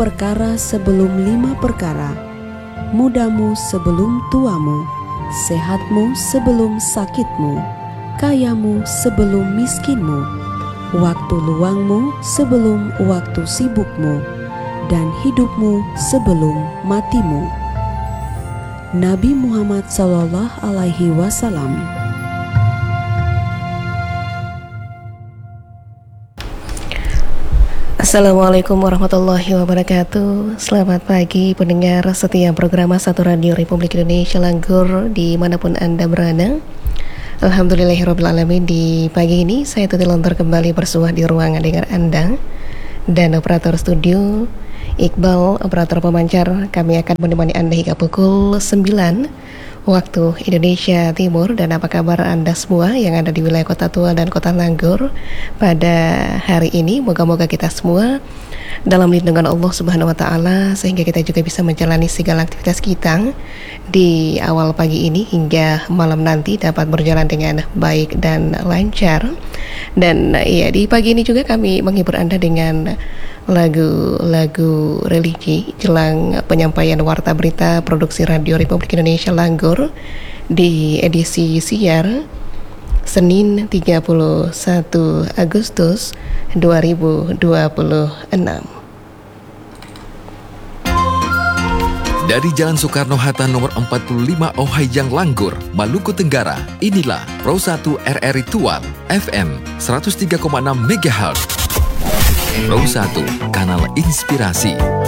perkara sebelum 5 perkara, mudamu sebelum tuamu, sehatmu sebelum sakitmu, kayamu sebelum miskinmu, waktu luangmu sebelum waktu sibukmu, dan hidupmu sebelum matimu. Nabi Muhammad SAW. Assalamualaikum warahmatullahi wabarakatuh. Selamat pagi pendengar setia program Satu Radio Republik Indonesia Langgur dimanapun Anda berada. Alhamdulillahirrabbilalamin, di pagi ini saya Tuti Lontar kembali bersuah di ruangan dengar Anda. Dan operator studio Iqbal, operator pemancar, kami akan menemani Anda hingga pukul 9 waktu Indonesia Timur. Dan apa kabar Anda semua yang ada di wilayah Kota Tua dan Kota Langgur pada hari ini? Moga-moga kita semua dalam lindungan Allah Subhanahu wa Ta'ala, sehingga kita juga bisa menjalani segala aktivitas kita di awal pagi ini hingga malam nanti dapat berjalan dengan baik dan lancar. Dan ya, di pagi ini juga kami menghibur Anda dengan lagu-lagu religi jelang penyampaian warta berita produksi Radio Republik Indonesia Langgur di edisi siar Senin 31 Agustus 2026. Dari Jalan Soekarno-Hatta nomor 45 Ohhaijang Langgur, Maluku Tenggara, inilah Pro 1 RRI Tual FM 103,6 MHz. Pro 1, kanal inspirasi.